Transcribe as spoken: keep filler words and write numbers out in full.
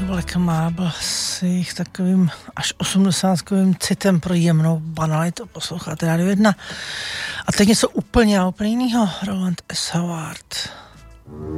Vlk má byl si takovým až osmdesátkovým citem pro jemnou banalitu. Posloucháte Rádio jedna. A teď něco úplně, úplně jinýho. Roland S. Howard.